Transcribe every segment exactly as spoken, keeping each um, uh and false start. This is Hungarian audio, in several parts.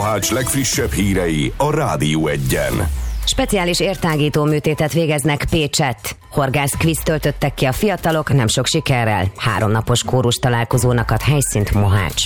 Mohács legfrissebb hírei a Rádió Egyen. Speciális értágító műtétet végeznek Pécsett. Horgász kvízt töltöttek ki a fiatalok, nem sok sikerrel. Háromnapos kórus találkozónak ad helyszínt Mohács.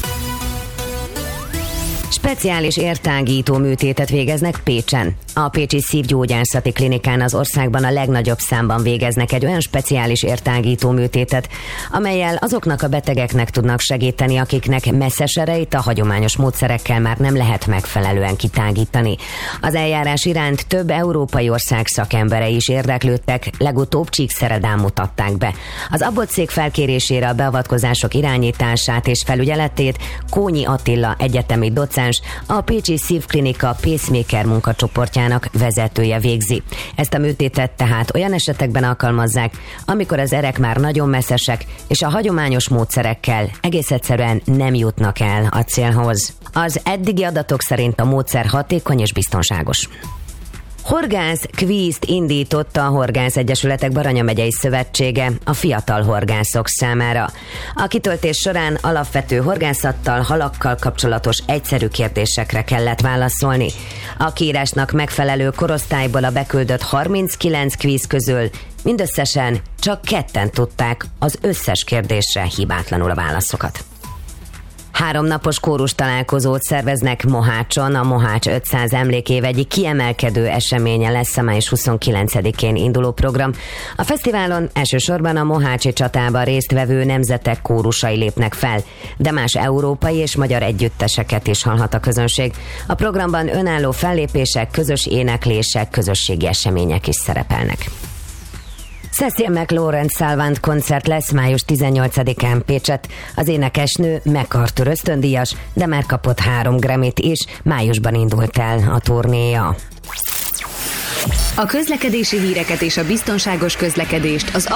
Speciális értágító műtétet végeznek Pécsen. A Pécsi Szívgyógyászati Klinikán az országban a legnagyobb számban végeznek egy olyan speciális értágító műtétet, amellyel azoknak a betegeknek tudnak segíteni, akiknek messzes erejét a hagyományos módszerekkel már nem lehet megfelelően kitágítani. Az eljárás iránt több európai ország szakemberei is érdeklődtek, legutóbb Csíkszeredán mutatták be. Az abbotszék felkérésére a beavatkozások irányítását és felügyeletét Kónyi Attila egyetemi docens, a Pécsi Szívklinika pacemaker munkacsoportjának vezetője végzi. Ezt a műtétet tehát olyan esetekben alkalmazzák, amikor az erek már nagyon messzesek, és a hagyományos módszerekkel egész egyszerűen nem jutnak el a célhoz. Az eddigi adatok szerint a módszer hatékony és biztonságos. Horgász kvízt indította a Horgász Egyesületek Baranya megyei szövetsége a fiatal horgászok számára. A kitöltés során alapvető horgászattal, halakkal kapcsolatos egyszerű kérdésekre kellett válaszolni. A kiírásnak megfelelő korosztályból a beküldött harminckilenc kvíz közül mindösszesen csak ketten tudták az összes kérdésre hibátlanul a válaszokat. Három napos kórus találkozót szerveznek Mohácson, a Mohács ötszáz emlékév egyik kiemelkedő eseménye lesz a május huszonkilencedikén induló program. A fesztiválon elsősorban a mohácsi csatában résztvevő nemzetek kórusai lépnek fel, de más európai és magyar együtteseket is hallhat a közönség. A programban önálló fellépések, közös éneklések, közösségi események is szerepelnek. Cecil McLaurin Salvant koncert lesz május tizennyolcadikán Pécsett. Az énekesnő MacArthur ösztöndíjas, de már kapott három Grammyt is, májusban indult el a turnéja. A közlekedési híreket és a biztonságos közlekedést az